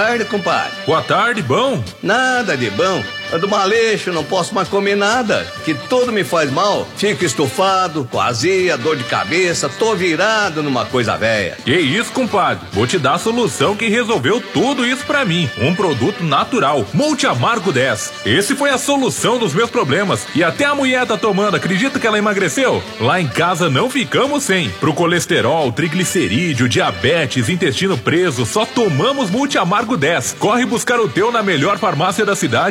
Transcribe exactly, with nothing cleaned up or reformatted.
tarde, compadre. Boa tarde, bom? Nada de bom. Do maleixo, não posso mais comer nada, que tudo me faz mal. Fico estufado, com azia, dor de cabeça, tô virado numa coisa velha. Que isso, compadre? Vou te dar a solução que resolveu tudo isso pra mim. Um produto natural, Multi Amargo dez. Esse foi a solução dos meus problemas. E até a mulher tá tomando, acredita que ela emagreceu? Lá em casa não ficamos sem. Pro colesterol, triglicerídeo, diabetes, intestino preso, só tomamos Multi Amargo dez. Corre buscar o teu na melhor farmácia da cidade